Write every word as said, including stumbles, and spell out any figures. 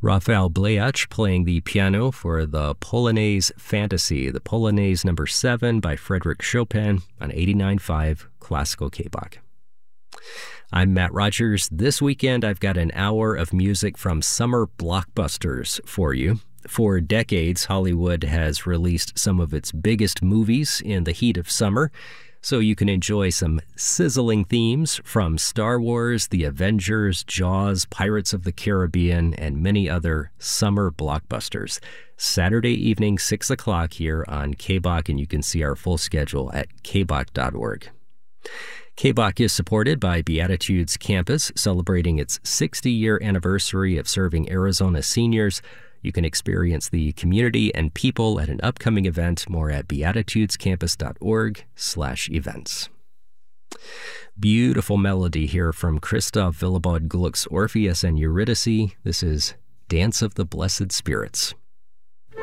Raphael Blech playing the piano for the Polonaise Fantasy, the Polonaise number seven by Frédéric Chopin on eighty-nine point five Classical K-Bach. I'm Matt Rogers. This weekend, I've got an hour of music from summer blockbusters for you. For decades, Hollywood has released some of its biggest movies in the heat of summer, so you can enjoy some sizzling themes from Star Wars, The Avengers, Jaws, Pirates of the Caribbean, and many other summer blockbusters. Saturday evening, six o'clock here on K-Bach, and you can see our full schedule at k bach dot org. K-Bach is supported by Beatitudes Campus, celebrating its sixty-year anniversary of serving Arizona seniors. You can experience the community and people at an upcoming event. More at beatitudescampus.org slash events. Beautiful melody here from Christoph Willibald Gluck's Orpheus and Eurydice. This is Dance of the Blessed Spirits.